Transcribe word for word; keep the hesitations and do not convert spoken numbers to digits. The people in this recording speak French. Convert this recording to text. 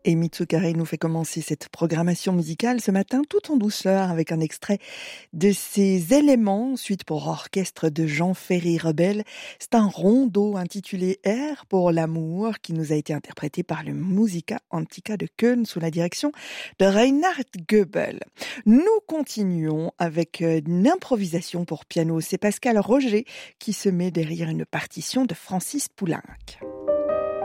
Et Mitsukare nous fait commencer cette programmation musicale ce matin tout en douceur avec un extrait de ses éléments, suite pour orchestre de Jean Ferry-Rebel. C'est un rondo intitulé Air pour l'amour qui nous a été interprété par le Musica Antica de Köln sous la direction de Reinhard Goebel. Nous continuons avec une improvisation pour piano. C'est Pascal Roger qui se met derrière une partition de Francis Poulenc.